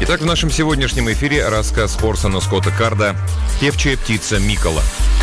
Итак, в нашем сегодняшнем эфире рассказ Орсона Скотта Карда «Певчая птица Микола».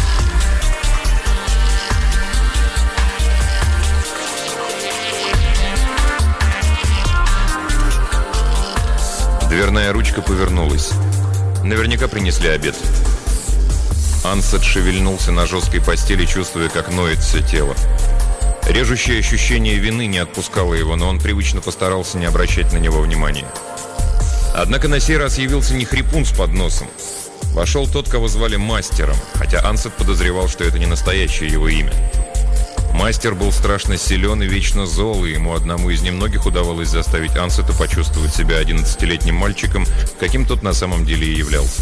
Дверная ручка повернулась. Наверняка принесли обед. Ансет шевельнулся на жесткой постели, чувствуя, как ноет все тело. Режущее ощущение вины не отпускало его, но он привычно постарался не обращать на него внимания. Однако на сей раз явился не хрипун с подносом. Вошел тот, кого звали Мастером, хотя Ансет подозревал, что это не настоящее его имя. Мастер был страшно силен и вечно зол, и ему одному из немногих удавалось заставить Ансета почувствовать себя 11-летним мальчиком, каким тот на самом деле и являлся.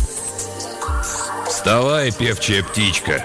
«Вставай, певчая птичка!»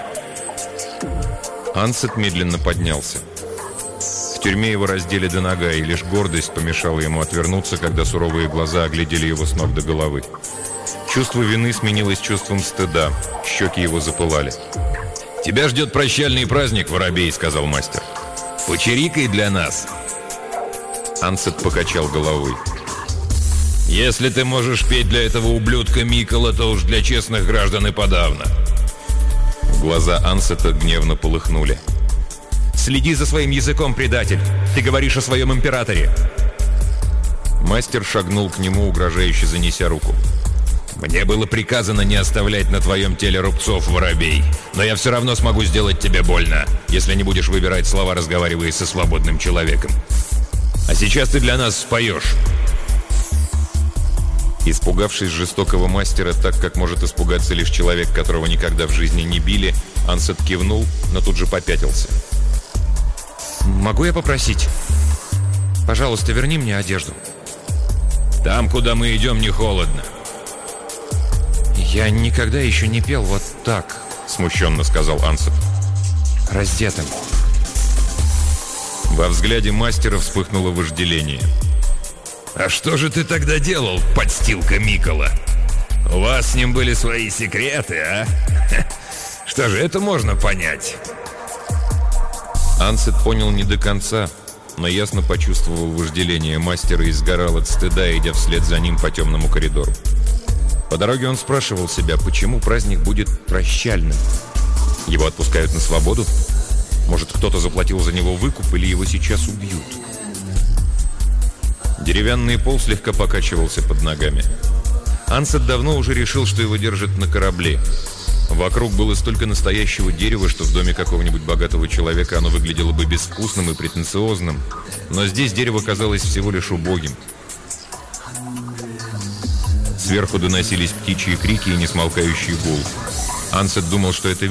Ансет медленно поднялся. В тюрьме его раздели до нога, и лишь гордость помешала ему отвернуться, когда суровые глаза оглядели его с ног до головы. Чувство вины сменилось чувством стыда, щеки его запылали. «Тебя ждет прощальный праздник, воробей», — сказал мастер. «Почирикай для нас». Ансет покачал головой. «Если ты можешь петь для этого ублюдка Микола, то уж для честных граждан и подавно». Глаза Ансета гневно полыхнули. «Следи за своим языком, предатель! Ты говоришь о своем императоре!» Мастер шагнул к нему, угрожающе занеся руку. «Мне было приказано не оставлять на твоем теле рубцов, воробей, но я все равно смогу сделать тебе больно, если не будешь выбирать слова, разговаривая со свободным человеком. А сейчас ты для нас споешь!» Испугавшись жестокого мастера так, как может испугаться лишь человек, которого никогда в жизни не били, Ансет кивнул, но тут же попятился. «Могу я попросить? Пожалуйста, верни мне одежду». «Там, куда мы идем, не холодно». «Я никогда еще не пел вот так», — смущенно сказал Ансет. «Раздетым». Во взгляде мастера вспыхнуло вожделение. «А что же ты тогда делал, подстилка Микола? У вас с ним были свои секреты, а? Что же, это можно понять». Ансет понял не до конца, но ясно почувствовал вожделение мастера и сгорал от стыда, идя вслед за ним по темному коридору. По дороге он спрашивал себя, почему праздник будет прощальным. Его отпускают на свободу? Может, кто-то заплатил за него выкуп, или его сейчас убьют? Деревянный пол слегка покачивался под ногами. Ансет давно уже решил, что его держат на корабле. Вокруг было столько настоящего дерева, что в доме какого-нибудь богатого человека оно выглядело бы безвкусным и претенциозным. Но здесь дерево казалось всего лишь убогим. Сверху доносились птичьи крики и несмолкающий гул. Ансет думал, что это